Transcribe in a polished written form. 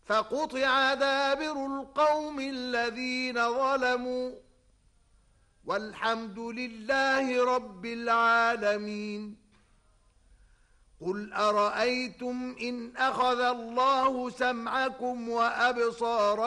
فقطع دابر القوم الذين ظلموا والحمد لله رب العالمين. قل أرأيتم إن أخذ الله سمعكم وأبصاركم